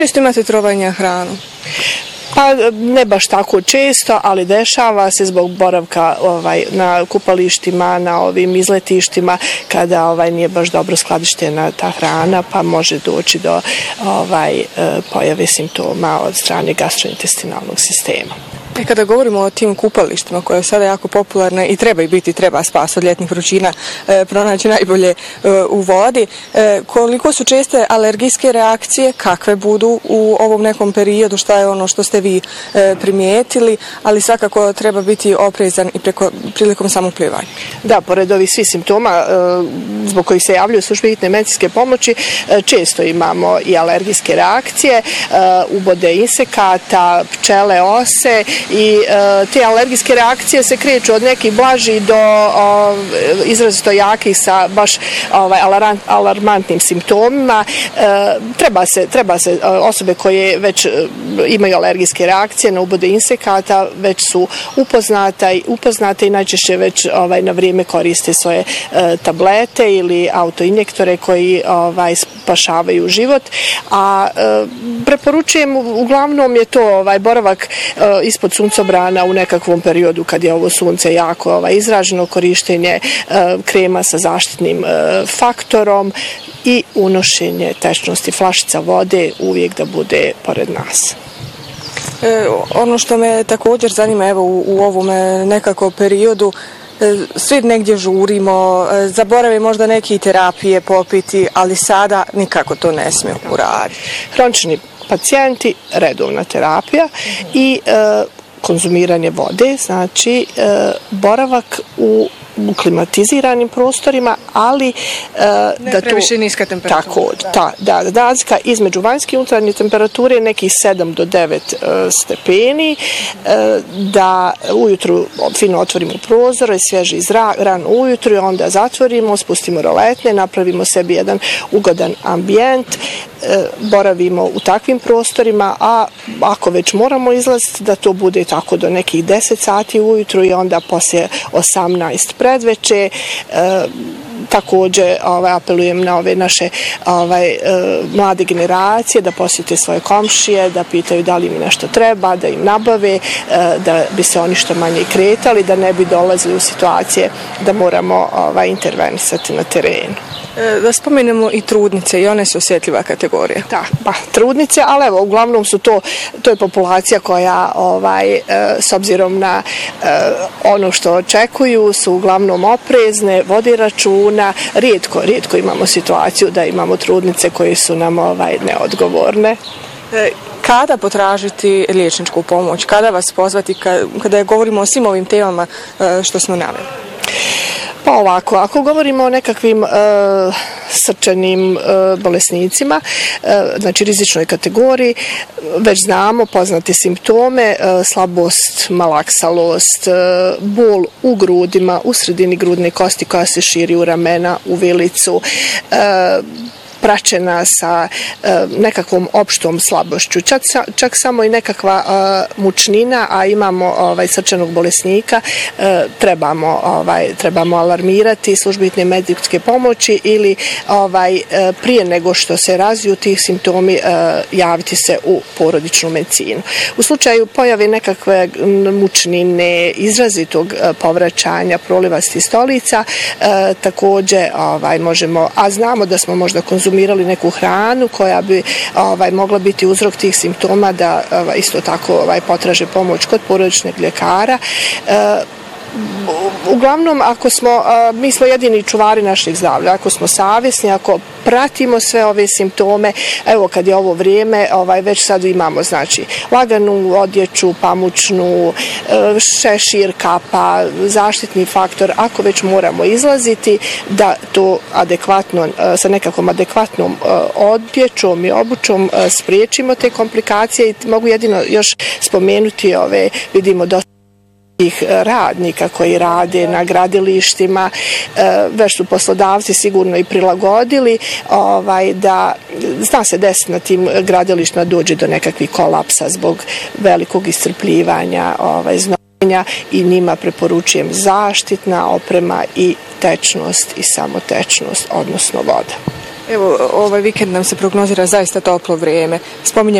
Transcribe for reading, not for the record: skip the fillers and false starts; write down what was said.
Često imate trovanja hranu? Pa ne baš tako često, ali dešava se zbog boravka na kupalištima, na ovim izletištima, kada nije baš dobro skladištena ta hrana, pa može doći do pojave simptoma od strane gastrointestinalnog sistema. Kada govorimo o tim kupalištima koje je sada jako popularne i treba spas od ljetnih vrućina pronaći najbolje u vodi, koliko su česte alergijske reakcije, kakve budu u ovom nekom periodu, šta je ono što ste vi primijetili, ali svakako treba biti oprezan i prilikom samoplivanja. Da, pored ovih svih simptoma zbog kojih se javljaju službe hitne medicinske pomoći, često imamo i alergijske reakcije, ubode insekata, pčele, ose, i te alergijske reakcije se kreću od nekih blažih do izrazito jakih sa baš alarmantnim simptomima. Treba se osobe koje već imaju alergijske reakcije na ubode insekata već su upoznate i najčešće već na vrijeme koriste svoje tablete ili autoinjektore koji spašavaju život. A preporučujem, uglavnom je to boravak ispod suncobrana u nekakvom periodu kad je ovo sunce jako izraženo, korištenje krema sa zaštitnim faktorom i unošenje tečnosti flašica vode uvijek da bude pored nas. Ono što me također zanima u ovom nekako periodu, svi negdje žurimo, zaborave možda neke terapije popiti, ali sada nikako to ne smiju uraditi. Hronični pacijenti, redovna terapija i konzumiranje vode, znači boravak u klimatiziranim prostorima, ali ne previše niska temperatura. Tako, da razlika između vanjske i unutarnje temperature je nekih 7 do 9 stepeni, da ujutru fino otvorimo prozor, svježi zrak rano ujutru i onda zatvorimo, spustimo roletne, napravimo sebi jedan ugodan ambijent, boravimo u takvim prostorima, a ako već moramo izlaziti da to bude tako do nekih 10 sati ujutru i onda poslije 18 predveče. Također apelujem na ove naše mlade generacije da posjete svoje komšije, da pitaju da li im nešto treba, da im nabave, da bi se oni što manje kretali, da ne bi dolazili u situacije da moramo intervenisati na terenu. Da spomenemo i trudnice, i one su osjetljiva kategorija. Da, pa trudnice, ali evo, uglavnom to je populacija koja s obzirom na ono što očekuju su uglavnom oprezne, vodi računa, rijetko imamo situaciju da imamo trudnice koje su nam neodgovorne. Kada potražiti liječničku pomoć, kada vas pozvati, kada govorimo o svim ovim temama što smo naveli? Pa ovako, ako govorimo o nekakvim srčanim bolesnicima, znači rizičnoj kategoriji, već znamo poznate simptome, slabost, malaksalost, bol u grudima, u sredini grudne kosti koja se širi u ramena, u vilicu, praćena sa nekakvom opštom slabošću. Čak samo i nekakva mučnina, a imamo srčanog bolesnika, trebamo alarmirati službe hitne medicinske pomoći ili prije nego što se razviju tih simptomi javiti se u porodičnu medicinu. U slučaju pojave nekakve mučnine, izrazitog povraćanja, prolivasti stolica, također možemo, a znamo da smo možda konzumirali neku hranu koja bi mogla biti uzrok tih simptoma, da isto tako potraže pomoć kod porodičnog ljekara. Uglavnom, mi smo jedini čuvari naših zdravlja, ako smo savjesni, ako pratimo sve ove simptome, evo kad je ovo vrijeme, već sad imamo znači laganu odjeću, pamučnu, šešir, kapa, zaštitni faktor, ako već moramo izlaziti, da to adekvatno, sa nekakvom adekvatnom odjećom i obućom spriječimo te komplikacije. I mogu jedino još spomenuti vidimo dosta radnika koji rade na gradilištima, već su poslodavci sigurno i prilagodili da zna se desiti na tim gradilištima dođe do nekakvih kolapsa zbog velikog iscrpljivanja znojenja i njima preporučujem zaštitna oprema i tečnost i samotečnost, odnosno voda. Evo, ovaj vikend nam se prognozira zaista toplo vrijeme. Spominjemo